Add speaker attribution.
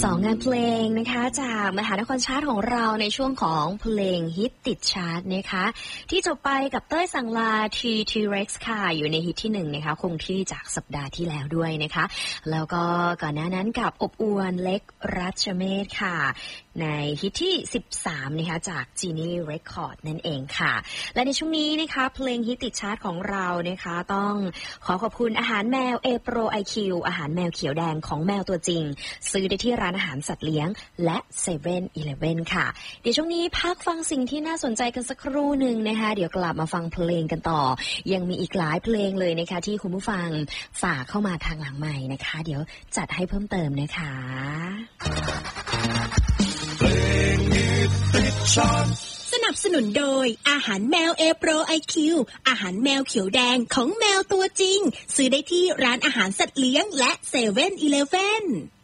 Speaker 1: 2 งานเพลงนะคะจากมหานครชาร์ตของเราในช่วงของเพลงฮิตติดชาร์ตนะคะที่จบไปกับเต้ยสังลา T-Rex ค่ะอยู่ในฮิตที่1นะคะคงที่จากสัปดาห์ที่แล้วด้วยนะคะแล้วก็ก่อนหน้านั้นกับอบอวลเล็กรัชเมศค่ะในฮิตที่13นะคะจาก Genie Record นั่นเองค่ะและในช่วงนี้นะคะเพลงฮิตติดชาร์ตของเรานะคะต้องขอบคุณอาหารแมว A-Pro IQ อาหารแมวเขียวแดงของแมวตัวจริงซื้อได้ที่ร้านอาหารสัตว์เลี้ยงและ7-Eleven ค่ะเดี๋ยวช่วงนี้พักฟังสิ่งที่น่าสนใจกันสักครู่หนึ่งนะคะเดี๋ยวกลับมาฟังเพลงกันต่อยังมีอีกหลายเพลงเลยนะคะที่คุณผู้ฟังฝากเข้ามาทางหลังใหม่นะคะเดี๋ยวจัดให้เพิ่มเติมนะคะ
Speaker 2: สนับสนุนโดยอาหารแมว A-Pro IQ อาหารแมวเขียวแดงของแมวตัวจริงซื้อได้ที่ร้านอาหารสัตว์เลี้ยงและ7-Eleven